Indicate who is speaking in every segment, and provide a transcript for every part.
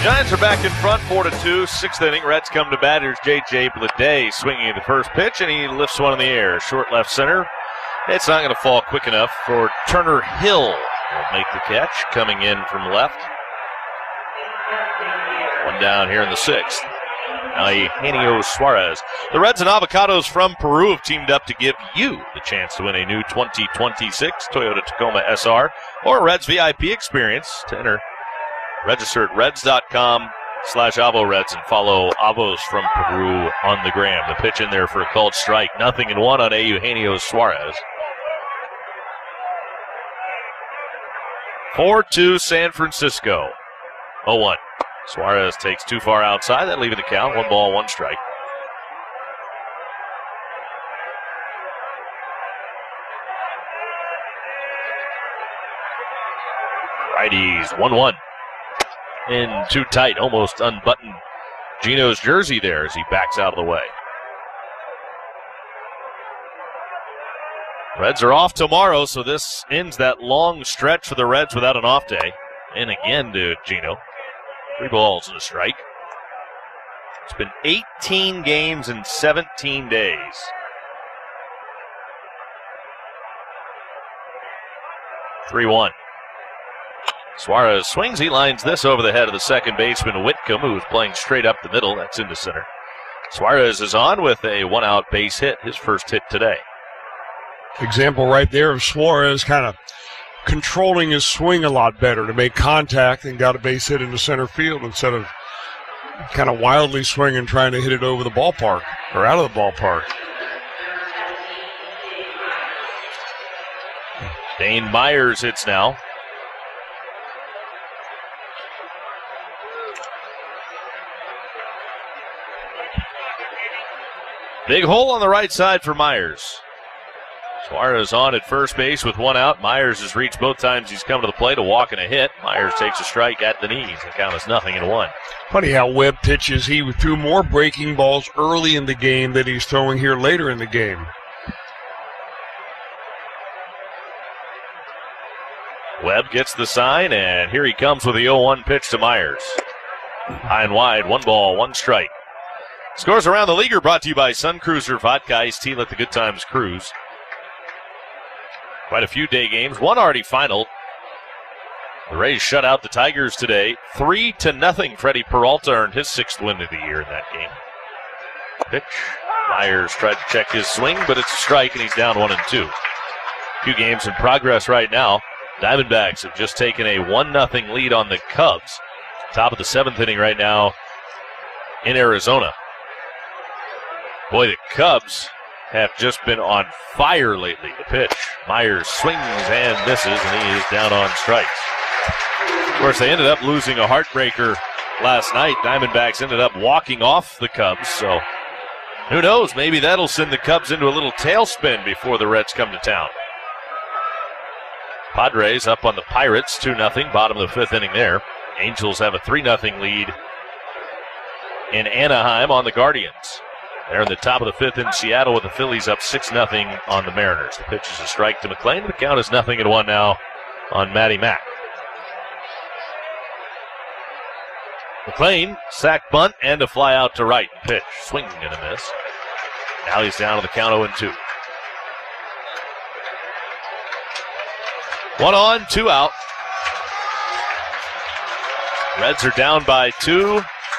Speaker 1: Giants are back in front, 4-2, sixth inning. Reds come to bat. Here's J.J. Bleday swinging at the first pitch, and he lifts one in the air. Short left center. It's not going to fall quick enough for Turner Hill. Will make the catch, coming in from left. One down here in the sixth. Now Eugenio Suarez. The Reds and Avocados from Peru have teamed up to give you the chance to win a new 2026 Toyota Tacoma SR or a Reds VIP experience. To enter, register at reds.com/AvoReds and follow Avos from Peru on the gram. The pitch in there for a called strike. 0-1 on Eugenio Suarez. 4-2 San Francisco. 0-1. Suarez takes too far outside. That leaving the count. 1 ball, 1 strike. Righties, 1-1. In too tight, almost unbuttoned Gino's jersey there as he backs out of the way. Reds are off tomorrow, so this ends that long stretch for the Reds without an off day. And again to Gino. 3 balls and a strike. It's been 18 games in 17 days. (3-1). Suarez swings. He lines this over the head of the second baseman, Whitcomb, who's playing straight up the middle. That's into center. Suarez is on with a 1-out base hit, his first hit today.
Speaker 2: Example right there of Suarez kind of controlling his swing a lot better to make contact and got a base hit into center field instead of kind of wildly swinging trying to hit it over the ballpark or out of the ballpark.
Speaker 1: Dane Myers hits now. Big hole on the right side for Myers. Suarez on at first base with 1 out. Myers has reached both times he's come to the plate, a walk and a hit. Myers takes a strike at the knees. The count is 0-1.
Speaker 2: Funny how Webb pitches. He threw more breaking balls early in the game than he's throwing here later in the game.
Speaker 1: Webb gets the sign, and here he comes with the 0-1 pitch to Myers. High and wide, 1 ball, 1 strike. Scores Around the League are brought to you by Sun Cruiser Vodka Iced Tea. Let the good times cruise. Quite a few day games. One already final. The Rays shut out the Tigers today. 3-0. Freddie Peralta earned his 6th win of the year in that game. Pitch. Myers tried to check his swing, but it's a strike, and he's down 1-2. 2 games in progress right now. Diamondbacks have just taken a 1-0 lead on the Cubs. Top of the 7th inning right now in Arizona. Boy, the Cubs have just been on fire lately. The pitch. Myers swings and misses, and he is down on strikes. Of course, they ended up losing a heartbreaker last night. Diamondbacks ended up walking off the Cubs, so who knows? Maybe that'll send the Cubs into a little tailspin before the Reds come to town. Padres up on the Pirates, 2-0, bottom of the 5th inning there. Angels have a 3-0 lead in Anaheim on the Guardians. They're in the top of the 5th in Seattle with the Phillies up 6-0 on the Mariners. The pitch is a strike to McLean. The count is 0-1 now on Matty Mack. McLean, sack bunt, and a fly out to right. Pitch, swing and a miss. Now he's down to the count 0-2. 1 on, 2 out. Reds are down by 2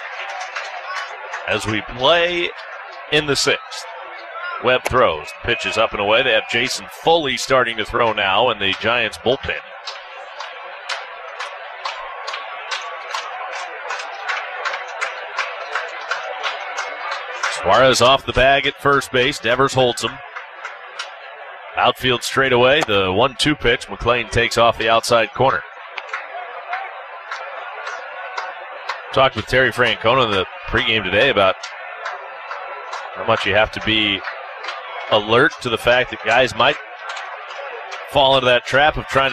Speaker 1: as we play in the 6th. Webb throws. Pitch is up and away. They have Jason Foley starting to throw now in the Giants bullpen. Suarez off the bag at first base. Devers holds him. Outfield straight away. The 1-2 pitch. McLean takes off the outside corner. Talked with Terry Francona in the pregame today about how much you have to be alert to the fact that guys might fall into that trap of trying to